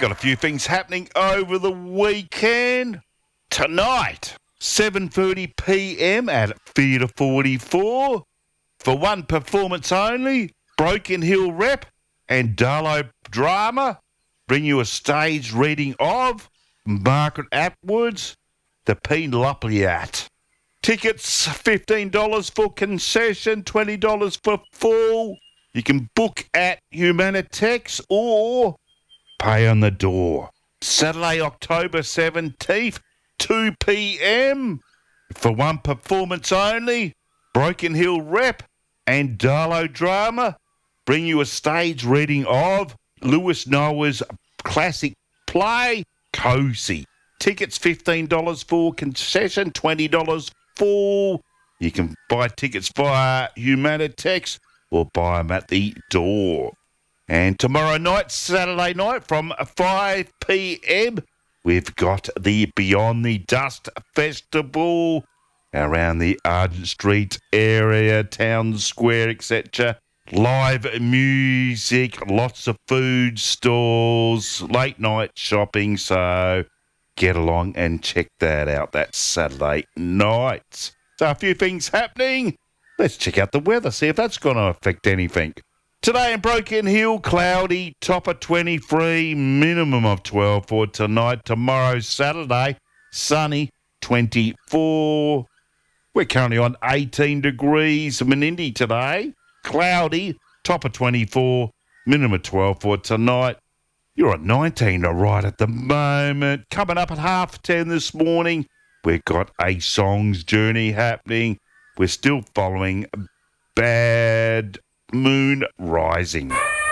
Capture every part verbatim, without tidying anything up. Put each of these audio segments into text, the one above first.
got a few things happening over the weekend. Tonight, seven thirty p m at Theatre forty-four. For one performance only, Broken Hill Rep and Darlow Drama bring you a staged reading of Margaret Atwood's The Penelopiad. Tickets, fifteen dollars for concession, twenty dollars for full. You can book at Humanitex or pay on the door. Saturday, October seventeenth, two p m. For one performance only, Broken Hill Rep and Darlow Drama bring you a stage reading of Lewis Noah's classic play, Cozy. Tickets, fifteen dollars for concession, twenty dollars full. You can buy tickets via Humanitex or buy them at the door. And tomorrow night, Saturday night, from five p m, we've got the Beyond the Dust Festival around the Argent Street area, Town Square, et cetera. Live music, lots of food stalls, late night shopping, so get along and check that out. That's Saturday night. So a few things happening. Let's check out the weather, see if that's going to affect anything. Today in Broken Hill, cloudy, top of twenty-three, minimum of twelve for tonight. Tomorrow, Saturday, sunny, twenty-four. We're currently on eighteen degrees. Menindee today, cloudy, top of twenty-four, minimum of twelve for tonight. You're at nineteen right at the moment. Coming up at half ten this morning, we've got a Songs Journey happening. We're still following Bad Moon Rising.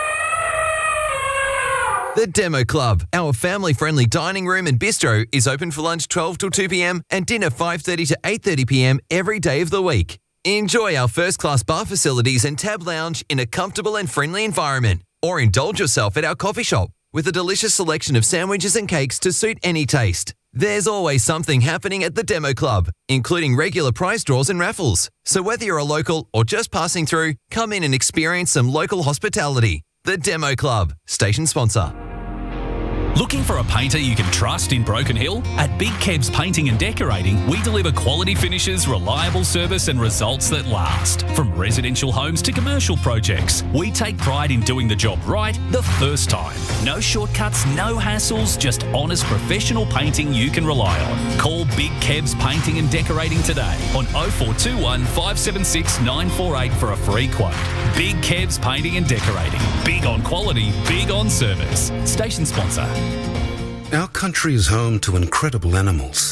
The Demo Club, our family-friendly dining room and bistro, is open for lunch twelve till two p m and dinner five thirty to eight thirty p m every day of the week. Enjoy our first-class bar facilities and tab lounge in a comfortable and friendly environment, or indulge yourself at our coffee shop with a delicious selection of sandwiches and cakes to suit any taste. There's always something happening at the Demo Club, including regular prize draws and raffles. So whether you're a local or just passing through, come in and experience some local hospitality. The Demo Club, station sponsor. Looking for a painter you can trust in Broken Hill? At Big Kebs Painting and Decorating, we deliver quality finishes, reliable service and results that last. From residential homes to commercial projects, we take pride in doing the job right the first time. No shortcuts, no hassles, just honest professional painting you can rely on. Call Big Kebs Painting and Decorating today on oh four two one, five seven six, nine four eight for a free quote. Big Kebs Painting and Decorating. Big on quality, big on service. Station sponsor. Our country is home to incredible animals.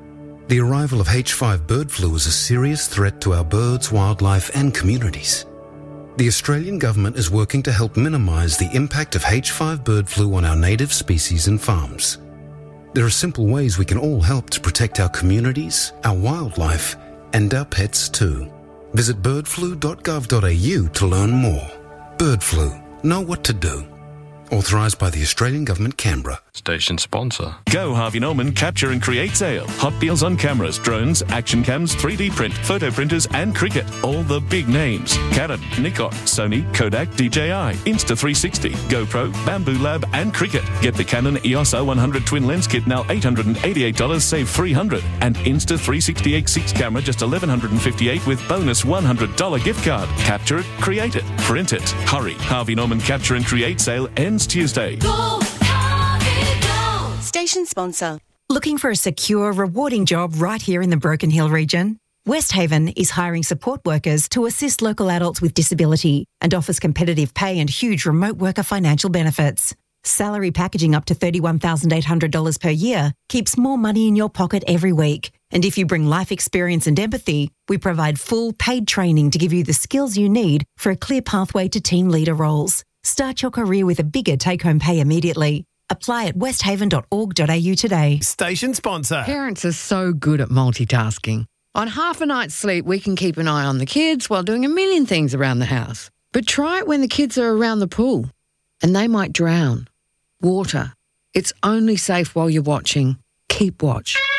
The arrival of H five bird flu is a serious threat to our birds, wildlife and communities. The Australian government is working to help minimise the impact of H five bird flu on our native species and farms. There are simple ways we can all help to protect our communities, our wildlife and our pets too. Visit bird flu dot gov dot a u to learn more. Bird flu. Know what to do. Authorised by the Australian Government, Canberra. Station sponsor. Go Harvey Norman Capture and Create Sale. Hot deals on cameras, drones, action cams, three D print, photo printers and cricket. All the big names. Canon, Nikon, Sony, Kodak, D J I, Insta three sixty, GoPro, Bamboo Lab and cricket. Get the Canon E O S O one hundred twin lens kit now eight hundred eighty-eight dollars, save three hundred dollars. And Insta three sixty X six camera just eleven fifty-eight with bonus one hundred dollars gift card. Capture it, create it, print it. Hurry. Harvey Norman Capture and Create Sale ends Tuesday. Go, Harvey, go. Station sponsor. Looking for a secure, rewarding job right here in the Broken Hill region? West Haven is hiring support workers to assist local adults with disability and offers competitive pay and huge remote worker financial benefits. Salary packaging up to thirty-one thousand eight hundred dollars per year keeps more money in your pocket every week. And if you bring life experience and empathy, we provide full paid training to give you the skills you need for a clear pathway to team leader roles. Start your career with a bigger take-home pay immediately. Apply at west haven dot org dot a u today. Station sponsor. Parents are so good at multitasking. On half a night's sleep, we can keep an eye on the kids while doing a million things around the house. But try it when the kids are around the pool, and they might drown. Water. It's only safe while you're watching. Keep watch.